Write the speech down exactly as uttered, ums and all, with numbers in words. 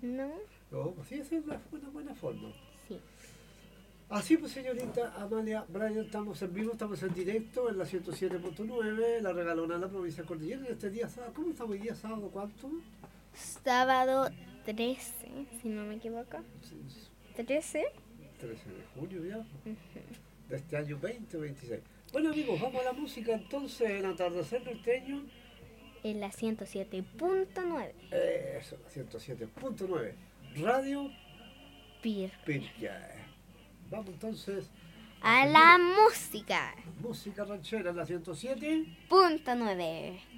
No. No, pues sí, esa es una, una buena forma. Sí. Así pues, señorita Amalia Bryan, estamos en vivo, estamos en directo en la ciento siete punto nueve, la regalona en la provincia de Cordillera, en este día sábado. ¿Cómo estamos hoy día sábado? ¿Cuánto? Sábado trece, si no me equivoco. trece. trece de julio ya, Uh-huh. de este año veinte veintiséis. Bueno amigos, vamos a la música entonces, en Atardecer Norteño. En la ciento siete punto nueve. Eso, la ciento siete punto nueve. Radio Pir. Pirquia. Vamos entonces a la música. Música ranchera en la ciento siete punto nueve.